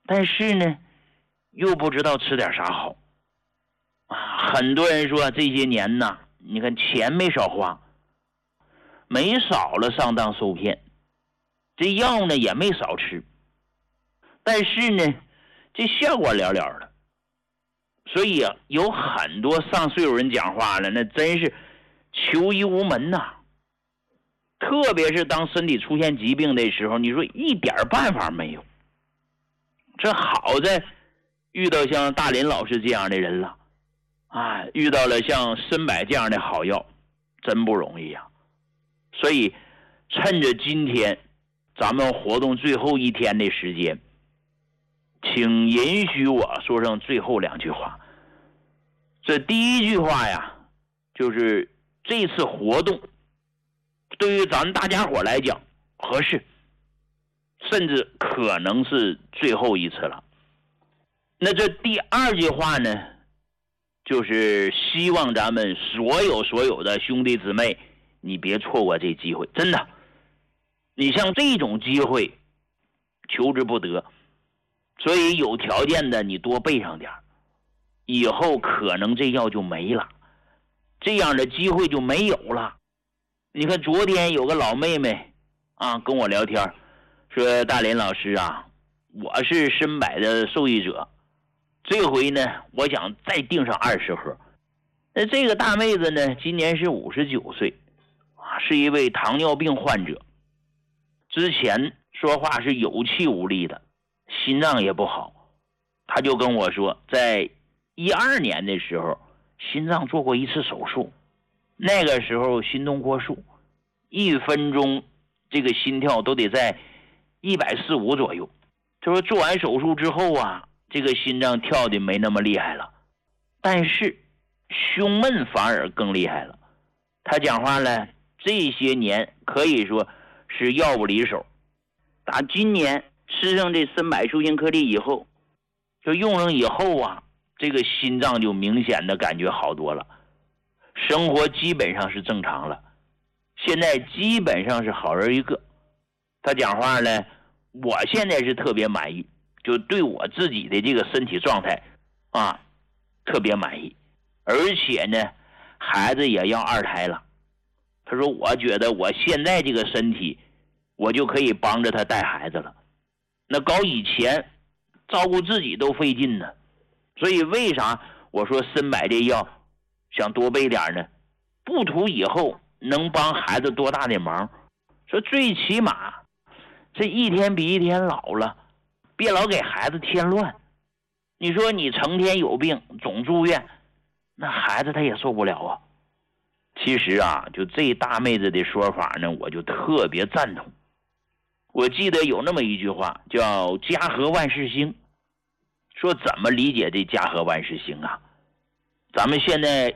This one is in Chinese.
但是呢，又不知道吃点啥好啊。很多人说这些年呢，你看钱没少花，没少了上当受骗，这药呢也没少吃，但是呢，这效果寥寥的。所以啊，有很多上岁数人讲话了，那真是求医无门呐。特别是当身体出现疾病的时候，你说一点办法没有。这好在遇到像大林老师这样的人了啊，遇到了像参柏这样的好药，真不容易呀。所以趁着今天咱们活动最后一天的时间，请允许我说上最后2句话。这第一句话呀，就是这次活动对于咱大家伙来讲合适，甚至可能是最后一次了。那这第2句话呢，就是希望咱们所有的兄弟姊妹，你别错过这机会，真的。你像这种机会求之不得，所以有条件的你多备上点，以后可能这药就没了，这样的机会就没有了。你看昨天有个老妹妹啊跟我聊天，说大林老师啊，我是参柏的受益者，这回呢我想再订上20盒。那这个大妹子呢今年是59岁啊，是一位糖尿病患者，之前说话是有气无力的，心脏也不好。她就跟我说，在12年的时候心脏做过一次手术，那个时候心动过速，1分钟这个心跳都得在140、150左右。他说做完手术之后啊，这个心脏跳的没那么厉害了，但是胸闷反而更厉害了。他讲话呢，这些年可以说是药不离手。打今年吃上这参柏舒心颗粒以后，就用上以后啊，这个心脏就明显的感觉好多了，生活基本上是正常了，现在基本上是好人一个。他讲话呢，我现在是特别满意，就对我自己的这个身体状态啊特别满意，而且呢孩子也要2胎了。他说我觉得我现在这个身体我就可以帮着他带孩子了，那搞以前照顾自己都费劲呢。所以为啥我说参柏这药想多备点呢？不图以后能帮孩子多大的忙，说最起码这一天比一天老了，别老给孩子添乱。你说你成天有病总住院，那孩子他也受不了啊。其实啊，就这大妹子的说法呢，我就特别赞同。我记得有那么一句话叫家和万事兴，说怎么理解这家和万事兴啊？咱们现在